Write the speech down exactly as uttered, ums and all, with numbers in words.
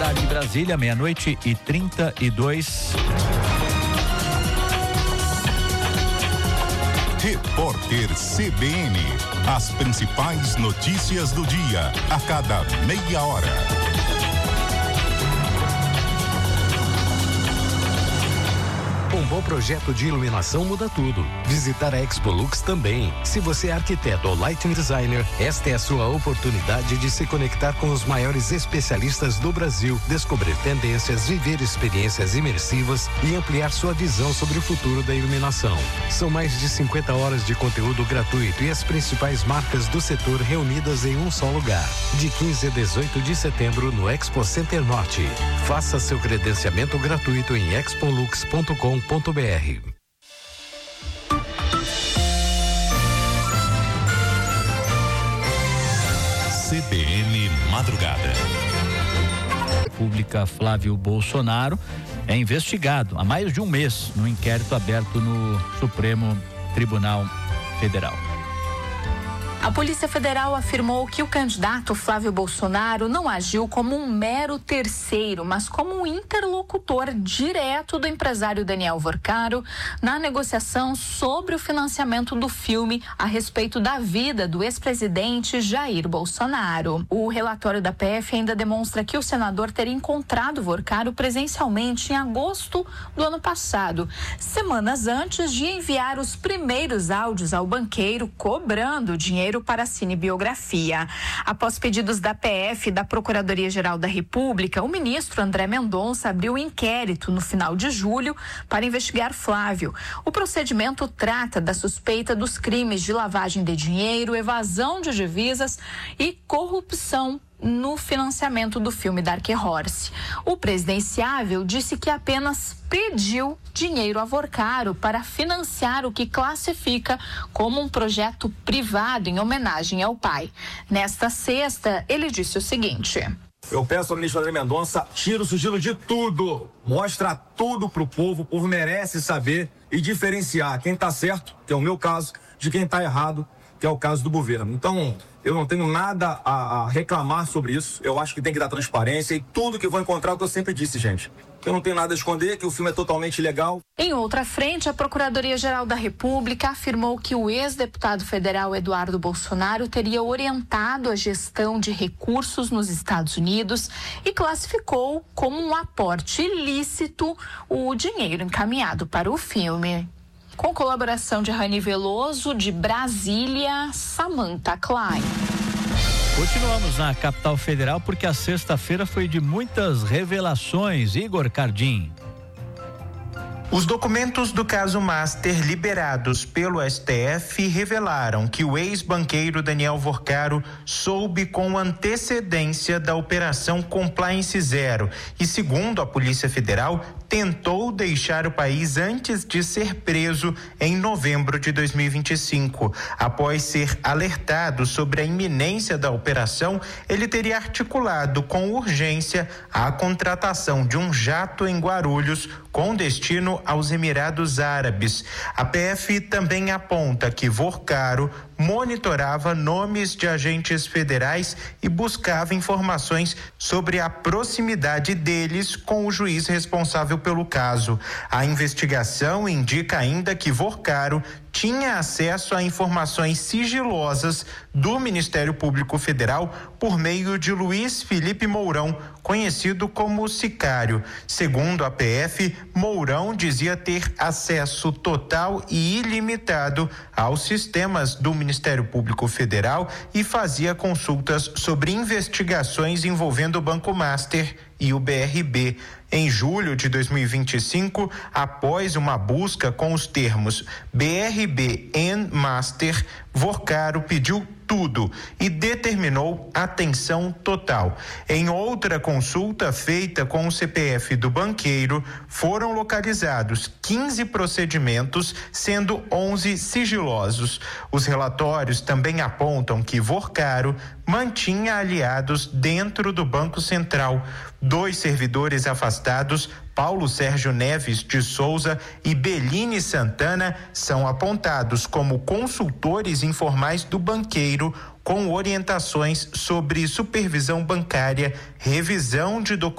tarde, Brasília, meia-noite e trinta e dois. Repórter C B N. As principais notícias do dia, a cada meia hora. Um bom projeto de iluminação muda tudo. Visitar a Expolux também. Se você é arquiteto ou lighting designer, esta é a sua oportunidade de se conectar com os maiores especialistas do Brasil, descobrir tendências, viver experiências imersivas e ampliar sua visão sobre o futuro da iluminação. São mais de cinquenta horas de conteúdo gratuito e as principais marcas do setor reunidas em um só lugar. De quinze a dezoito de setembro no Expo Center Norte. Faça seu credenciamento gratuito em expolux ponto com ponto br. C B N Madrugada. República Flávio Bolsonaro é investigado há mais de um mês no inquérito aberto no Supremo Tribunal Federal. A Polícia Federal afirmou que o candidato Flávio Bolsonaro não agiu como um mero terceiro, mas como um interlocutor direto do empresário Daniel Vorcaro na negociação sobre o financiamento do filme a respeito da vida do ex-presidente Jair Bolsonaro. O relatório da P F ainda demonstra que o senador teria encontrado Vorcaro presencialmente em agosto do ano passado, semanas antes de enviar os primeiros áudios ao banqueiro cobrando dinheiro para a cinebiografia. Após pedidos da P F e da Procuradoria-Geral da República, o ministro André Mendonça abriu um inquérito no final de julho para investigar Flávio. O procedimento trata da suspeita dos crimes de lavagem de dinheiro, evasão de divisas e corrupção no financiamento do filme Dark Horse. O presidenciável disse que apenas pediu dinheiro a Vorcaro para financiar o que classifica como um projeto privado em homenagem ao pai. Nesta sexta, ele disse o seguinte: eu peço ao ministro André Mendonça, tira o sigilo de tudo, mostra tudo pro povo, o povo merece saber e diferenciar quem tá certo, que é o meu caso, de quem tá errado, que é o caso do governo. Então, eu não tenho nada a, a reclamar sobre isso. Eu acho que tem que dar transparência e tudo que vou encontrar é o que eu sempre disse, gente. Eu não tenho nada a esconder, que o filme é totalmente legal. Em outra frente, a Procuradoria-Geral da República afirmou que o ex-deputado federal Eduardo Bolsonaro teria orientado a gestão de recursos nos Estados Unidos e classificou como um aporte ilícito o dinheiro encaminhado para o filme. Com colaboração de Rani Veloso, de Brasília, Samantha Klein. Continuamos na capital federal porque a sexta-feira foi de muitas revelações. Igor Cardim. Os documentos do caso Master liberados pelo S T F revelaram que o ex-banqueiro Daniel Vorcaro soube com antecedência da Operação Compliance Zero e, segundo a Polícia Federal, tentou deixar o país antes de ser preso em novembro de dois mil e vinte e cinco. Após ser alertado sobre a iminência da operação, ele teria articulado com urgência a contratação de um jato em Guarulhos com destino aos Emirados Árabes. A P F também aponta que Vorcaro monitorava nomes de agentes federais e buscava informações sobre a proximidade deles com o juiz responsável pelo caso. A investigação indica ainda que Vorcaro tinha acesso a informações sigilosas do Ministério Público Federal por meio de Luiz Felipe Mourão, conhecido como Sicário. Segundo a P F, Mourão dizia ter acesso total e ilimitado aos sistemas do Ministério Público Federal e fazia consultas sobre investigações envolvendo o Banco Master e o B R B. Em julho de dois mil e vinte e cinco, após uma busca com os termos B R B e Master, Vorcaro pediu tudo e determinou atenção total. Em outra consulta feita com o C P F do banqueiro, foram localizados quinze procedimentos, sendo onze sigilosos. Os relatórios também apontam que Vorcaro mantinha aliados dentro do Banco Central. Dois servidores afastados, Paulo Sérgio Neves de Souza e Beline Santana, são apontados como consultores informais do banqueiro, com orientações sobre supervisão bancária, revisão de documentos